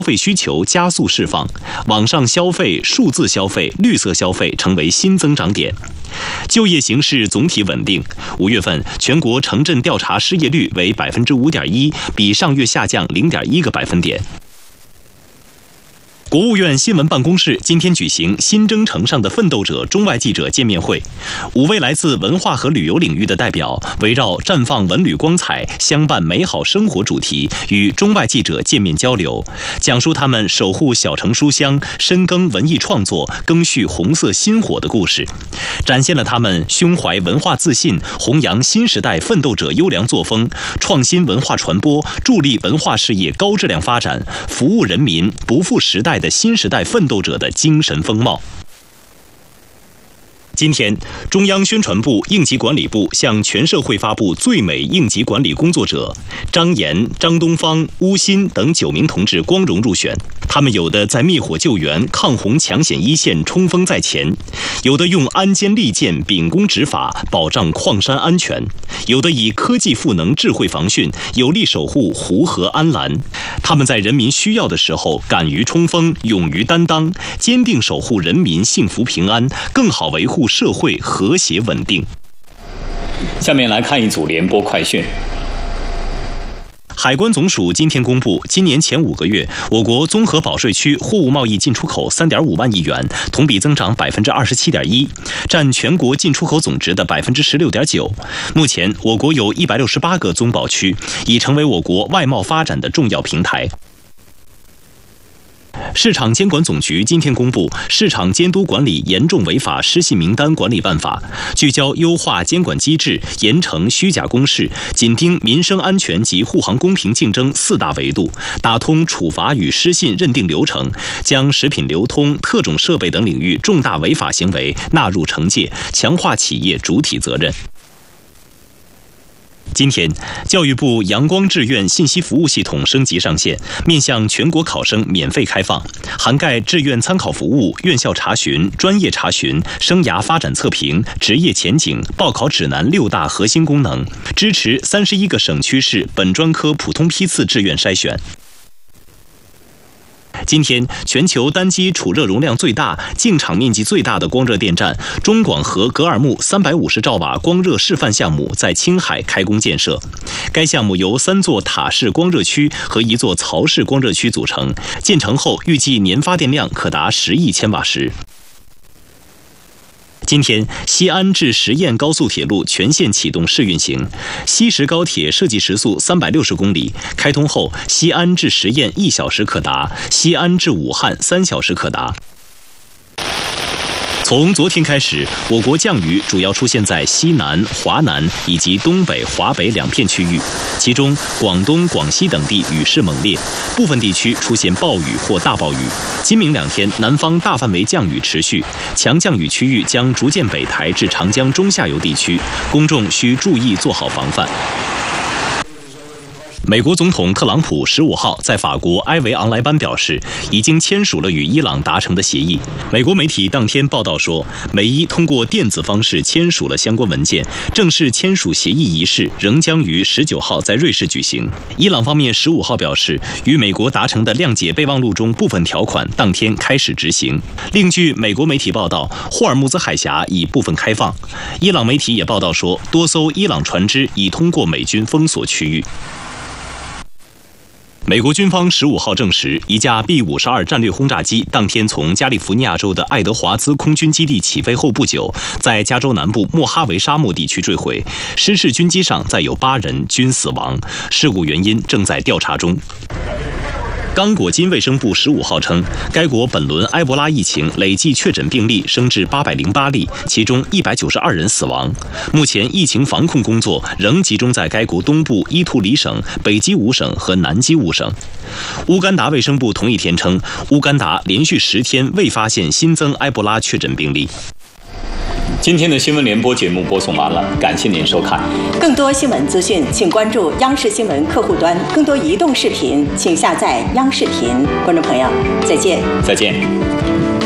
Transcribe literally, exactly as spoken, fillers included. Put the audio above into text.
费需求加速释放，网上消费、数字消费、绿色消费成为新增长点。就业形势总体稳定，五月份全国城镇调查失业率为百分之五点一，比上月下降零点一个百分点。国务院新闻办公室今天举行新征程上的奋斗者中外记者见面会，五位来自文化和旅游领域的代表围绕绽放文旅光彩、相伴美好生活主题，与中外记者见面交流，讲述他们守护小城书香、深耕文艺创作、赓续红色薪火的故事，展现了他们胸怀文化自信、弘扬新时代奋斗者优良作风、创新文化传播、助力文化事业高质量发展、服务人民、不负时代的新时代奋斗者的精神风貌。今天，中央宣传部、应急管理部向全社会发布最美应急管理工作者，张岩、张东方、邬鑫等九名同志光荣入选。他们有的在灭火救援、抗洪抢险一线冲锋在前，有的用鞍坚利剑、秉公执法保障矿山安全，有的以科技赋能智慧防汛，有力守护湖河安澜。他们在人民需要的时候敢于冲锋、勇于担当，坚定守护人民幸福平安，更好维护社会和谐稳定。 下面来看一组联播快讯。 海关总署今天公布，今年前五个月，我国综合保税区货物贸易进出口 三点五万亿元，同比增长 百分之二十七点一， 占全国进出口总值的 百分之十六点九。目前，我国有一百六十八个综保区，已成为我国外贸发展的重要平台。市场监管总局今天公布《市场监督管理严重违法失信名单管理办法》，聚焦优化监管机制、严惩虚假公示、紧盯民生安全及护航公平竞争四大维度，打通处罚与失信认定流程，将食品流通、特种设备等领域重大违法行为纳入惩戒，强化企业主体责任。今天，教育部阳光志愿信息服务系统升级上线，面向全国考生免费开放，涵盖志愿参考服务、院校查询、专业查询、生涯发展测评、职业前景、报考指南六大核心功能，支持三十一个省区市本专科普通批次志愿筛选。今天，全球单机储热容量最大、净场面积最大的光热电站中广核格尔木三百五十兆瓦光热示范项目在青海开工建设。该项目由三座塔式光热区和一座槽式光热区组成，建成后预计年发电量可达十亿千瓦时。今天，西安至十堰高速铁路全线启动试运行，西石高铁设计时速三百六十公里，开通后，西安至十堰一小时可达，西安至武汉三小时可达。从昨天开始，我国降雨主要出现在西南、华南以及东北、华北两片区域，其中广东、广西等地雨势猛烈，部分地区出现暴雨或大暴雨。今明两天，南方大范围降雨持续，强降雨区域将逐渐北抬至长江中下游地区，公众需注意做好防范。美国总统特朗普十五号在法国埃维昂莱班表示，已经签署了与伊朗达成的协议。美国媒体当天报道说，美伊通过电子方式签署了相关文件，正式签署协议仪式仍将于十九号在瑞士举行。伊朗方面十五号表示，与美国达成的谅解备忘录中部分条款当天开始执行。另据美国媒体报道，霍尔木兹海峡已部分开放。伊朗媒体也报道说，多艘伊朗船只已通过美军封锁区域。美国军方十五号证实，一架 B 五十二战略轰炸机当天从加利福尼亚州的爱德华兹空军基地起飞后不久，在加州南部莫哈维沙漠地区坠毁，失事军机上载有八人，均死亡，事故原因正在调查中。刚果金卫生部十五号称，该国本轮埃博拉疫情累计确诊病例升至八百零八例，其中一百九十二人死亡。目前疫情防控工作仍集中在该国东部伊图里省、北基伍省和南基伍省。乌干达卫生部同一天称，乌干达连续十天未发现新增埃博拉确诊病例。 今天的新闻联播节目播送完了，感谢您收看。 更多新闻资讯，请关注央视新闻客户端；更多移动视频，请下载央视频。观众朋友，再见。 再见。